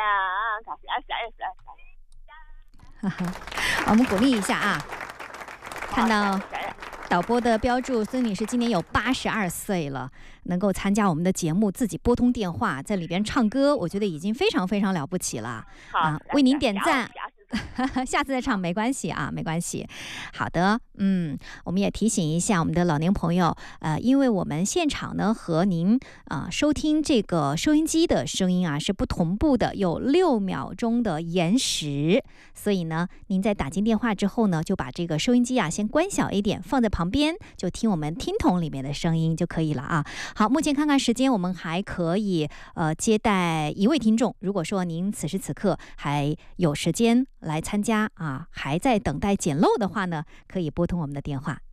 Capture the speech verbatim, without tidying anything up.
我们鼓励一下啊！看到导播的标注，孙女士今年有八十二岁了，能够参加我们的节目，自己拨通电话在里边唱歌，我觉得已经非常非常了不起了啊！为您点赞。下次再唱没关系啊，没关系。好的，嗯，我们也提醒一下我们的老年朋友，呃，因为我们现场呢和您啊、呃、收听这个收音机的声音啊是不同步的，有六秒钟的延时，所以呢，您在打进电话之后呢，就把这个收音机啊先关小一点，放在旁边，就听我们听筒里面的声音就可以了啊。好，目前看看时间，我们还可以呃接待一位听众，如果说您此时此刻还有时间来参加啊，还在等待捡漏的话呢，可以拨通我们的电话。